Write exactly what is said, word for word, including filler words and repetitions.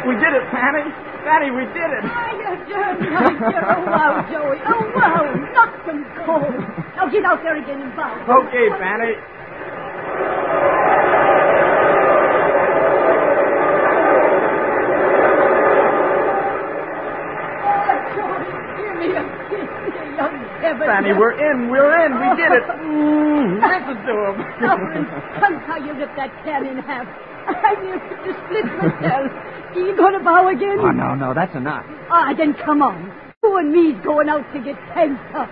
We did it, Fanny. Fanny, we did it. Oh, you darn right, you're oh, wow, Joey. Oh, wow, knocked them cold. Now get out there again and bow. Okay, Fanny. Fanny, we're in, we're in, we did it. Mm, listen to him. Come how you ripped that can in half. I near to split myself. Are you going to bow again? Oh, no, no, that's enough. Ah, then come on. You and me's going out to get pent up.